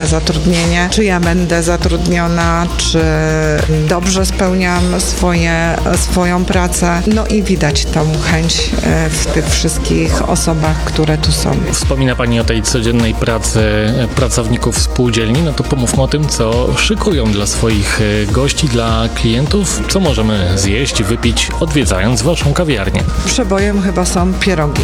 zatrudnienie, czy ja będę zatrudniona, czy dobrze spełniam swoją pracę. No i widać tą chęć w tych wszystkich osobach, które tu są. Wspomina Pani o tej codziennej pracy pracowników spółdzielni, no to pomówmy o tym, co szykują dla swoich gości, dla klientów, co możemy zjeść, wypić, odwiedzając Waszą kawiarnię. Przebojem chyba są pierogi.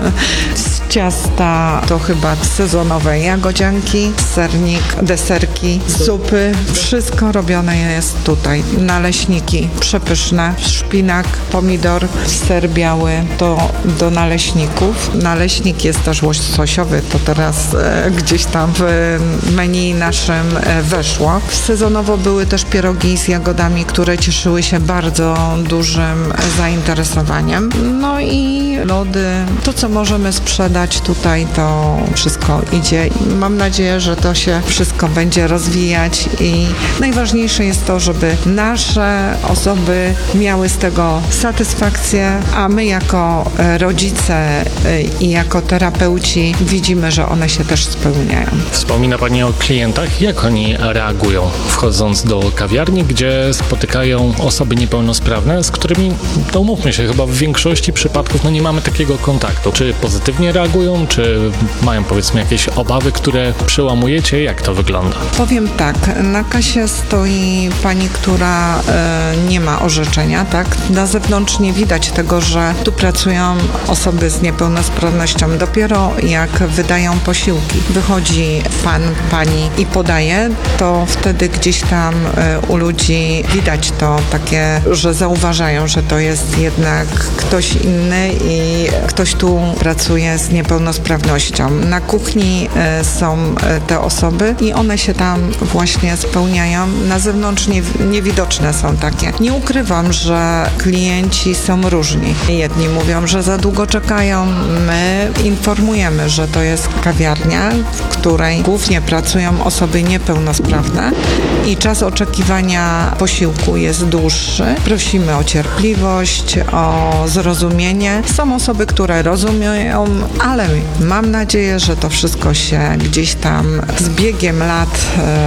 Z ciasta to chyba sezonowe jagodzianki, sernik, deserki, zupy. Wszystko robione jest tutaj. Naleśniki przepyszne, szpinak, pomidor, ser biały to do naleśników. Naleśnik jest też łososiowy, to teraz gdzieś tam w menu naszym weszło. Sezonowo były też pierogi z jagodami, które cieszyły się bardzo dużym zainteresowaniem. No i lody. To, co możemy sprzedać tutaj, to wszystko idzie. Mam nadzieję, że to się wszystko będzie rozwijać i najważniejsze jest to, żeby nasze osoby miały z tego satysfakcję, a my jako rodzice i jako terapeuci widzimy, że one się też spełniają. Wspomina Pani o klientach. Jak oni reagują, wchodząc do kawiarni, gdzie spotykają osoby niepełnosprawne, z którymi, to umówmy się, chyba w większości przypadków nie mamy takiego kontaktu. Czy pozytywnie reagują, czy mają, powiedzmy, jakieś obawy, które przełamujecie? Jak to wygląda? Powiem tak, na kasie stoi pani, która nie ma orzeczenia, tak? Na zewnątrz nie widać tego, że tu pracują osoby z niepełnosprawnością. Dopiero jak wydają posiłki, wychodzi pan, pani i podaje, to wtedy gdzieś tam u ludzi widać to takie, że zauważają, że to jest jednak ktoś inny i ktoś tu pracuje z niepełnosprawnością. Na kuchni są te osoby i one się tam właśnie spełniają. Na zewnątrz niewidoczne są takie. Nie ukrywam, że klienci są różni. Jedni mówią, że za długo czekają. My informujemy, że to jest kawiarnia, w której głównie pracują osoby niepełnosprawne i czas oczekiwania posiłku jest dłuższy. Prosimy o cierpliwość, o zrozumienie. Są osoby, które rozumieją, ale mam nadzieję, że to wszystko się gdzieś tam z biegiem lat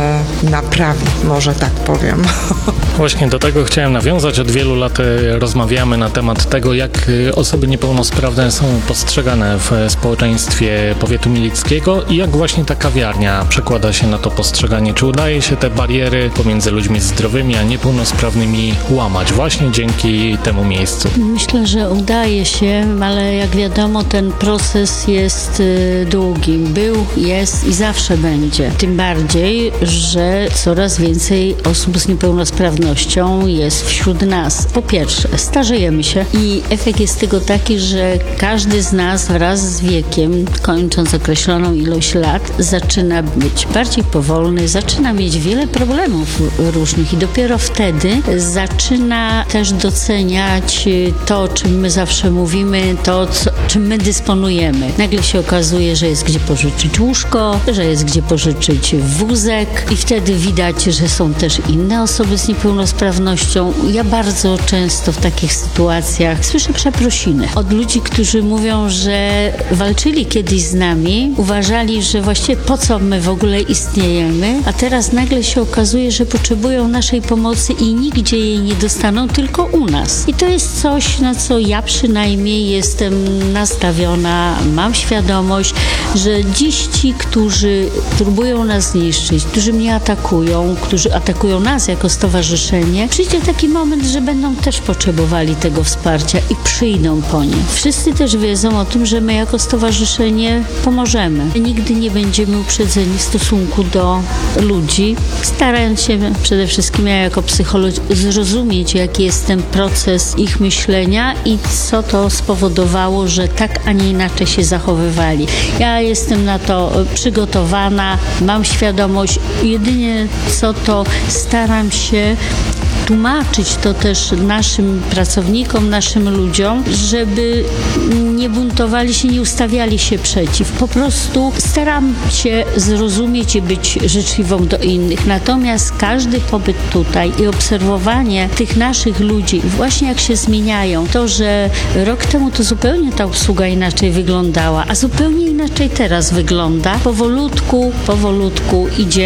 naprawi, może tak powiem. Właśnie do tego chciałem nawiązać. Od wielu lat rozmawiamy na temat tego, jak osoby niepełnosprawne są postrzegane w społeczeństwie powiatu mielickiego i jak właśnie ta kawiarnia przekłada się na to postrzeganie. Czy udaje się te bariery pomiędzy ludźmi zdrowymi a niepełnosprawnymi łamać właśnie dzięki temu miejscu? Myślę, że udaje się, ale jak wiadomo, ten proces jest długi. Był, jest i zawsze będzie. Tym bardziej, że coraz więcej osób z niepełnosprawnością jest wśród nas. Po pierwsze, starzejemy się i efekt jest tego taki, że każdy z nas wraz z wiekiem, kończąc określoną ilość lat, zaczyna być bardziej powolny, zaczyna mieć wiele problemów różnych i dopiero wtedy zaczyna też doceniać to, o czym my zawsze mówimy, to, czym my dysponujemy. Nagle się okazuje, że jest gdzie pożyczyć łóżko, że jest gdzie pożyczyć wózek i wtedy widać, że są też inne osoby z niepełnosprawnością. Ja bardzo często w takich sytuacjach słyszę przeprosiny od ludzi, którzy mówią, że walczyli kiedyś z nami, uważali, że właściwie po co my w ogóle istniejemy, a teraz nagle się okazuje, że potrzebują naszej pomocy i nigdzie jej nie dostaną, tylko u nas. I to jest coś, na co ja przynajmniej jestem nastawiona, mam świadomość, że dziś ci, którzy próbują nas zniszczyć, którzy mnie atakują, którzy atakują nas jako stowarzyszenie, przyjdzie taki moment, że będą też potrzebowali tego wsparcia i przyjdą po nie. Wszyscy też wiedzą o tym, że my jako stowarzyszenie pomożemy. Nigdy nie będziemy uprzedzeni w stosunku do ludzi, starając się przede wszystkim ja jako psycholog zrozumieć, jaki jest ten proces ich myślenia i co to spowodowało, że tak, a nie inaczej się zachowywali. Ja jestem na to przygotowana, mam świadomość, jedynie co to staram się tłumaczyć to też naszym pracownikom, naszym ludziom, żeby nie buntowali się, nie ustawiali się przeciw. Po prostu staram się zrozumieć i być życzliwą do innych. Natomiast każdy pobyt tutaj i obserwowanie tych naszych ludzi, właśnie jak się zmieniają, to, że rok temu to zupełnie ta obsługa inaczej wyglądała, a zupełnie inaczej teraz wygląda, powolutku idzie